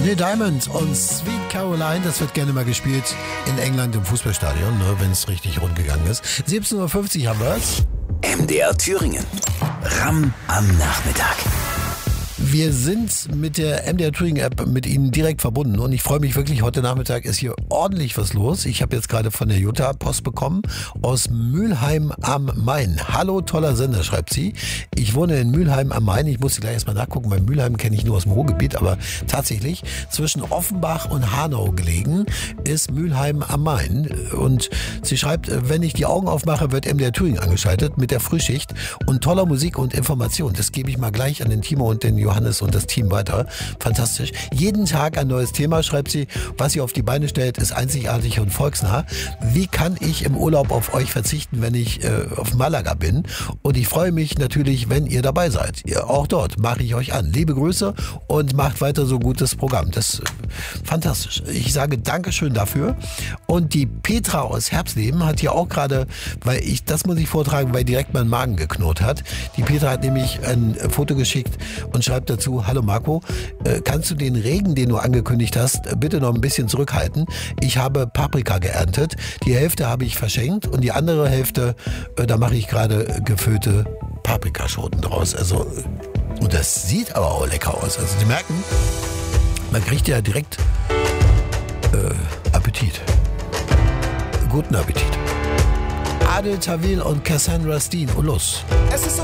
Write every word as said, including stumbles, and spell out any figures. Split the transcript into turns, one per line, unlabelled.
Neil Diamond und Sweet Caroline, das wird gerne mal gespielt in England im Fußballstadion, ne, wenn es richtig rund gegangen ist. siebzehn Uhr fünfzig haben wir es.
M D R Thüringen. Ram am Nachmittag.
Wir sind mit der M D R Thüringen App mit Ihnen direkt verbunden und ich freue mich wirklich, heute Nachmittag ist hier ordentlich was los. Ich habe jetzt gerade von der Jutta Post bekommen aus Mülheim am Main. Hallo, toller Sender, schreibt sie. Ich wohne in Mülheim am Main. Ich musste gleich erstmal nachgucken, weil Mülheim kenne ich nur aus dem Ruhrgebiet, aber tatsächlich zwischen Offenbach und Hanau gelegen ist Mülheim am Main. Und sie schreibt, wenn ich die Augen aufmache, wird M D R Thüringen angeschaltet mit der Frühschicht und toller Musik und Information. Das gebe ich mal gleich an den Timo und den Johannes und das Team weiter. Fantastisch. Jeden Tag ein neues Thema, schreibt sie. Was sie auf die Beine stellt, ist einzigartig und volksnah. Wie kann ich im Urlaub auf euch verzichten, wenn ich äh, auf Malaga bin? Und ich freue mich natürlich, wenn ihr dabei seid. Ihr, auch dort mache ich euch an. Liebe Grüße und macht weiter so gutes Programm. Das ist fantastisch. Ich sage Dankeschön dafür. Und die Petra aus Herbsleben hat hier auch gerade, weil ich, das muss ich vortragen, weil direkt mein Magen geknurrt hat. Die Petra hat nämlich ein Foto geschickt und schreibt dazu, hallo Marco, äh, kannst du den Regen, den du angekündigt hast, äh, bitte noch ein bisschen zurückhalten? Ich habe Paprika geerntet. Die Hälfte habe ich verschenkt und die andere Hälfte, äh, da mache ich gerade gefüllte Paprikaschoten draus. Also, und das sieht aber auch lecker aus. Also Sie merken, man kriegt ja direkt äh, Appetit. Guten Appetit. Adel Tawil und Cassandra Steen. Und los.
Es ist so